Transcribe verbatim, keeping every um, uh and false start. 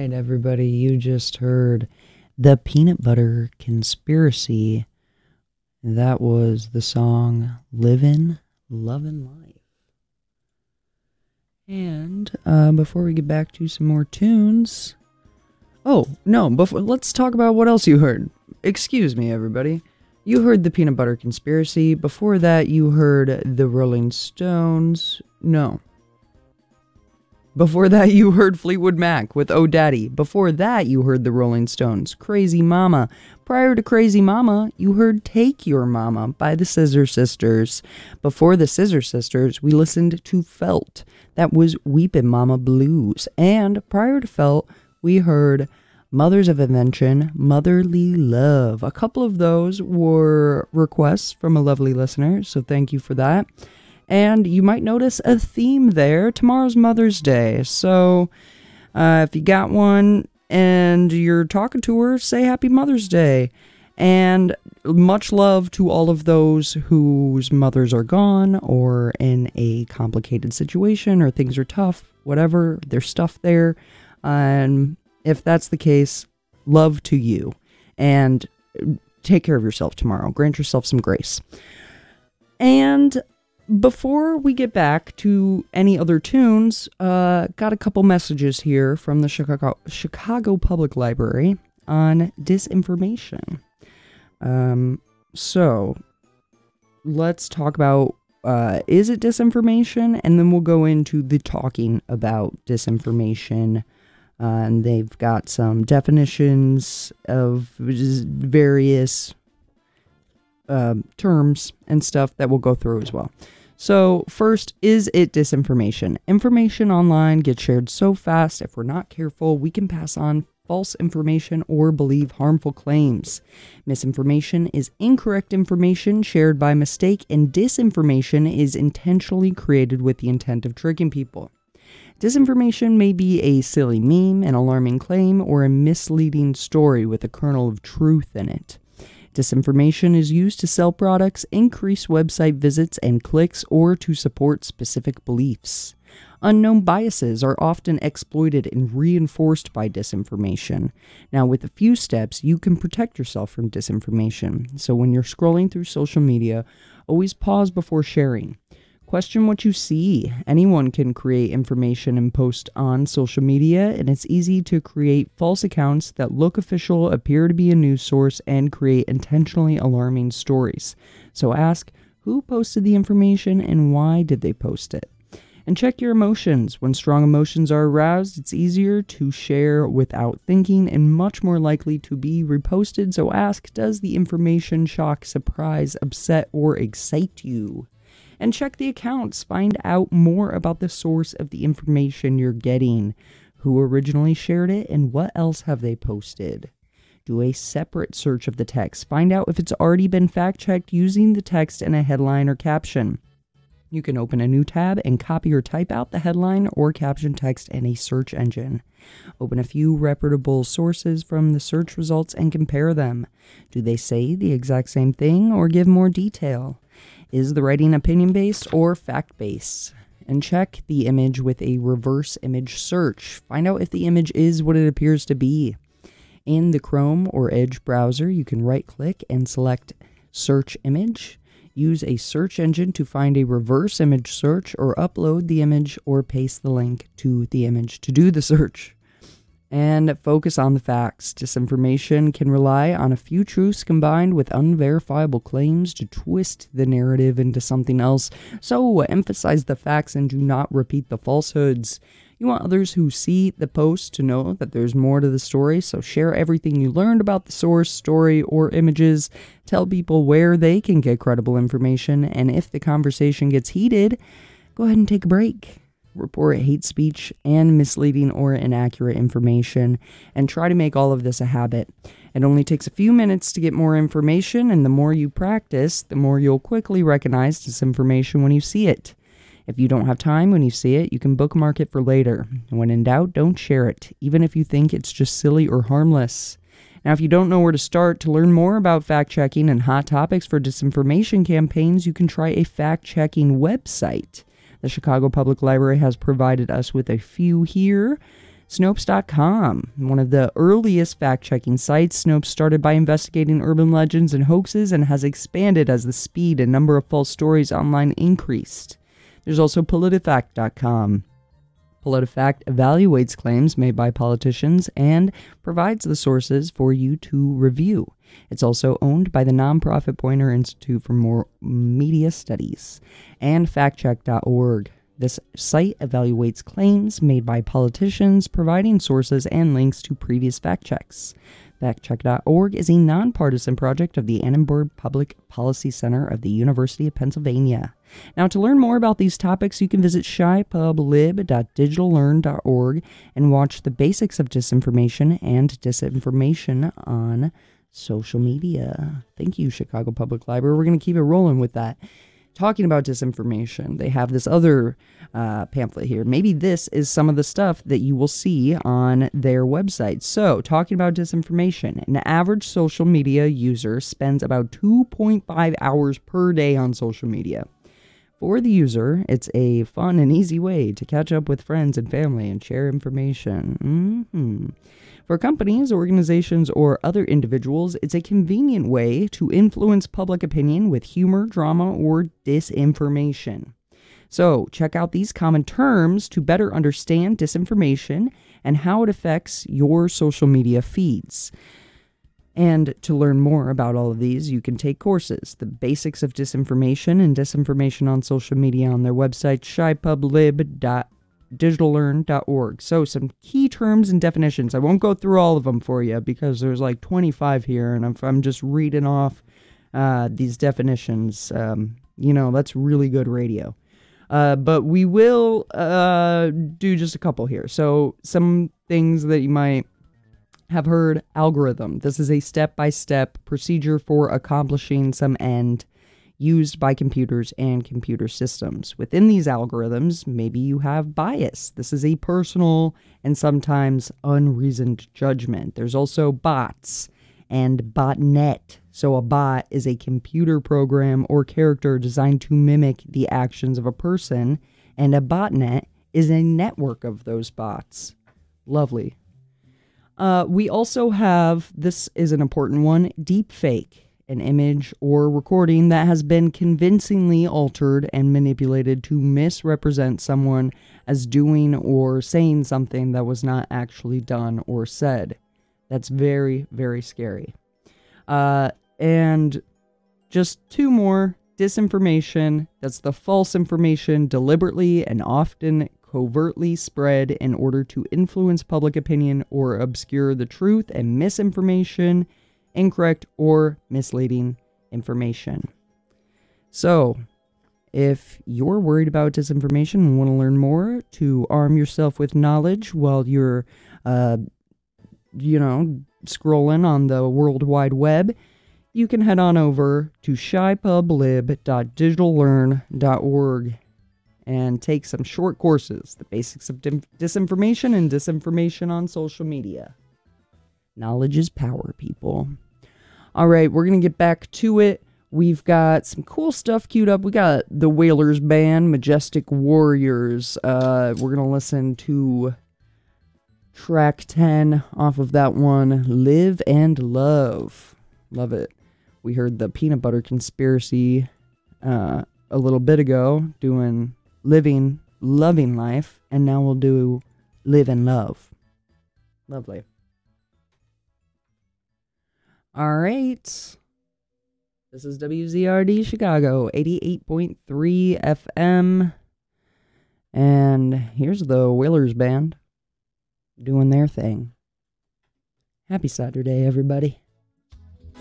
right, everybody, you just heard The Peanut Butter Conspiracy. That was the song Livin' Lovin' Life. And uh, before we get back to some more tunes... Oh, no, before, let's talk about what else you heard. Excuse me, everybody. You heard The Peanut Butter Conspiracy. Before that, you heard The Rolling Stones. No. Before that, you heard Fleetwood Mac with Oh Daddy. Before that, you heard The Rolling Stones, Crazy Mama. Prior to Crazy Mama, you heard Take Your Mama by the Scissor Sisters. Before the Scissor Sisters, we listened to Felt. That was Weepin' Mama Blues. And prior to Felt, we heard Mothers of Invention, Motherly Love. A couple of those were requests from a lovely listener, so thank you for that. And you might notice a theme there. Tomorrow's Mother's Day. So uh, if you got one and you're talking to her, say Happy Mother's Day. And much love to all of those whose mothers are gone or in a complicated situation or things are tough, whatever, there's stuff there. And if that's the case, love to you. And take care of yourself tomorrow. Grant yourself some grace. And before we get back to any other tunes, uh, got a couple messages here from the Chicago, Chicago Public Library on disinformation. Um, so, let's talk about, uh, is it disinformation? And then we'll go into the talking about disinformation. Uh, and they've got some definitions of various uh, terms and stuff that we'll go through as well. So first, is it disinformation? Information online gets shared so fast, if we're not careful, we can pass on false information or believe harmful claims. Misinformation is incorrect information shared by mistake, and disinformation is intentionally created with the intent of tricking people. Disinformation may be a silly meme, an alarming claim, or a misleading story with a kernel of truth in it. Disinformation is used to sell products, increase website visits and clicks, or to support specific beliefs. Unknown biases are often exploited and reinforced by disinformation. Now, with a few steps, you can protect yourself from disinformation. So when you're scrolling through social media, always pause before sharing. Question what you see. Anyone can create information and post on social media, and it's easy to create false accounts that look official, appear to be a news source, and create intentionally alarming stories. So ask, who posted the information and why did they post it? And check your emotions. When strong emotions are aroused, it's easier to share without thinking and much more likely to be reposted. So ask, does the information shock, surprise, upset, or excite you? And check the accounts. Find out more about the source of the information you're getting, who originally shared it, and what else have they posted. Do a separate search of the text. Find out if it's already been fact-checked using the text in a headline or caption. You can open a new tab and copy or type out the headline or caption text in a search engine. Open a few reputable sources from the search results and compare them. Do they say the exact same thing or give more detail? Is the writing opinion-based or fact-based? And check the image with a reverse image search. Find out if the image is what it appears to be. In the Chrome or Edge browser, you can right-click and select Search Image. Use a search engine to find a reverse image search, or upload the image or paste the link to the image to do the search. And focus on the facts. Disinformation can rely on a few truths combined with unverifiable claims to twist the narrative into something else. So emphasize the facts and do not repeat the falsehoods. You want others who see the post to know that there's more to the story, so share everything you learned about the source, story, or images. Tell people where they can get credible information, and if the conversation gets heated, go ahead and take a break. Report hate speech and misleading or inaccurate information, and try to make all of this a habit. It only takes a few minutes to get more information, and the more you practice, the more you'll quickly recognize disinformation when you see it. If you don't have time when you see it, you can bookmark it for later. When in doubt, don't share it, even if you think it's just silly or harmless. Now, if you don't know where to start to learn more about fact-checking and hot topics for disinformation campaigns, you can try a fact-checking website. The Chicago Public Library has provided us with a few here. Snopes dot com, one of the earliest fact-checking sites. Snopes started by investigating urban legends and hoaxes and has expanded as the speed and number of false stories online increased. There's also PolitiFact dot com. PolitiFact evaluates claims made by politicians and provides the sources for you to review. It's also owned by the nonprofit Poynter Institute for More Media Studies. And fact check dot org. This site evaluates claims made by politicians, providing sources and links to previous fact checks. fact check dot org is a nonpartisan project of the Annenberg Public Policy Center of the University of Pennsylvania. Now, to learn more about these topics, you can visit shy pub lib dot digital learn dot org and watch the basics of disinformation and disinformation on social media. Thank you, Chicago Public Library. We're going to keep it rolling with that. Talking about disinformation, they have this other uh, pamphlet here. Maybe this is some of the stuff that you will see on their website. So, talking about disinformation, an average social media user spends about two point five hours per day on social media. For the user, it's a fun and easy way to catch up with friends and family and share information. Mm-hmm. For companies, organizations, or other individuals, it's a convenient way to influence public opinion with humor, drama, or disinformation. So, check out these common terms to better understand disinformation and how it affects your social media feeds. And to learn more about all of these, you can take courses, The Basics of Disinformation and Disinformation on Social Media, on their website, shy pub lib dot digital learn dot org. So some key terms and definitions. I won't go through all of them for you because there's like twenty-five here, and if I'm just reading off uh, these definitions, um, you know, that's really good radio. Uh, but we will uh, do just a couple here. So some things that you might have heard. Algorithm. This is a step-by-step procedure for accomplishing some end used by computers and computer systems. Within these algorithms, maybe you have bias. This is a personal and sometimes unreasoned judgment. There's also bots and botnet. So a bot is a computer program or character designed to mimic the actions of a person, and a botnet is a network of those bots. Lovely. Uh, we also have, this is an important one, deepfake, an image or recording that has been convincingly altered and manipulated to misrepresent someone as doing or saying something that was not actually done or said. That's very, very scary. Uh, and just two more. Disinformation. That's the false information deliberately and often covertly spread in order to influence public opinion or obscure the truth, and misinformation, incorrect or misleading information. So, if you're worried about disinformation and want to learn more to arm yourself with knowledge while you're, uh, you know, scrolling on the World Wide Web, you can head on over to shy pub lib dot digital learn dot org and take some short courses, The Basics of Dim- Disinformation and Disinformation on Social Media. Knowledge is power, people. All right, we're going to get back to it. We've got some cool stuff queued up. We got the Wailers Band, Majestic Warriors. Uh, we're going to listen to track ten off of that one, Live and Love. Love it. We heard the Peanut Butter Conspiracy uh, a little bit ago doing Living, Loving Life, and now we'll do Live and Love. Lovely. All right. This is W Z R D Chicago, eighty-eight point three F M. And here's the Wailers Band doing their thing. Happy Saturday, everybody.